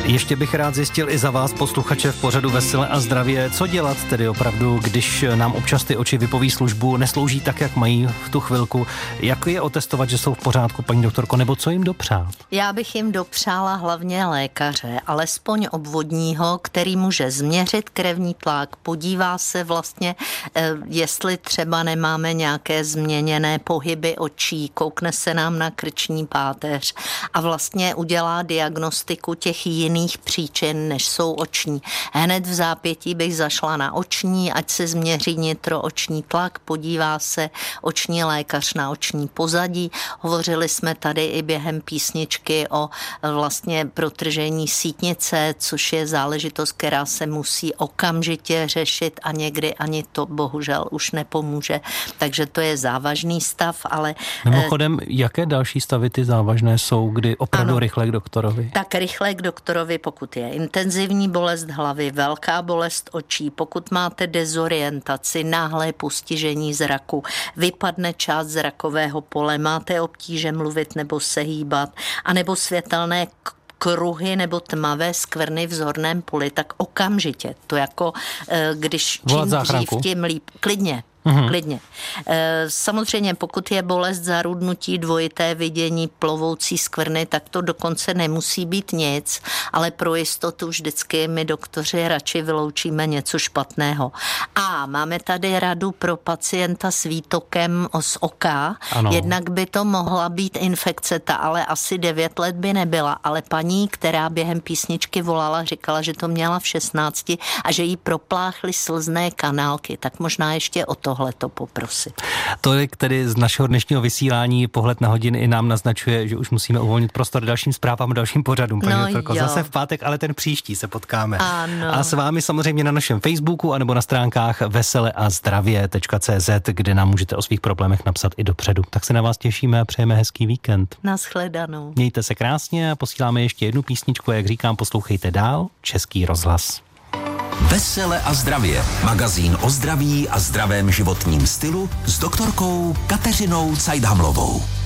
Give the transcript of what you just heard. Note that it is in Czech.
Ještě bych rád zjistil i za vás, posluchače v pořadu Vesele a zdravě, co dělat tedy opravdu, když nám občas ty oči vypoví službu, neslouží tak, jak mají v tu chvilku. Jak je otestovat, že jsou v pořádku, paní doktorko, nebo co jim dopřát? Já bych jim dopřála hlavně lékaře, alespoň obvodního, který může změřit krevní tlak, podívá se vlastně, jestli třeba nemáme nějaké změněné pohyby očí, koukne se nám na krční páteř a vlastně udělá diagnostiku těch jiných příčin, než jsou oční. Hned v zápětí bych zašla na oční, ať se změří nitrooční tlak, podívá se oční lékař na oční pozadí. Hovořili jsme tady i během písničky o vlastně protržení sítnice, což je záležitost, která se musí okamžitě řešit a někdy ani to bohužel už nepomůže. Takže to je závažný stav, ale... Mimochodem, jaké další stavy ty závažné jsou, kdy opravdu rychle k doktorovi? Tak rychle k doktorovi, pokud je intenzivní bolest hlavy, velká bolest očí, pokud máte dezorientaci, náhlé postižení zraku, vypadne část zrakového pole, máte obtíže mluvit nebo se hýbat, anebo světelné kruhy nebo tmavé skvrny v zorném poli, tak okamžitě. To jako když čím dřív, tím líp. Klidně. Klidně. Samozřejmě, pokud je bolest zárudnutí, dvojité vidění, plovoucí skvrny, tak to dokonce nemusí být nic, ale pro jistotu vždycky my doktoři radši vyloučíme něco špatného. A máme tady radu pro pacienta s výtokem z oka. Ano. Jednak by to mohla být infekce, ta ale asi 9 let by nebyla, ale paní, která během písničky volala, říkala, že to měla v 16 a že jí propláchly slzné kanálky, tak možná ještě o tohle to poprosit. Tolik tedy z našeho dnešního vysílání, pohled na hodiny i nám naznačuje, že už musíme uvolnit prostor dalším zprávám a dalším pořadům. Zase v pátek, ale ten příští se potkáme. Ano. A s vámi samozřejmě na našem Facebooku anebo na stránkách veseleazdravě.cz, kde nám můžete o svých problémech napsat i dopředu. Tak se na vás těšíme a přejeme hezký víkend. Nashledanou. Mějte se krásně a posíláme ještě jednu písničku, jak říkám, poslouchejte dál Český rozhlas. Vesele a zdravě. Magazín o zdraví a zdravém životním stylu s doktorkou Kateřinou Cajdhamlovou.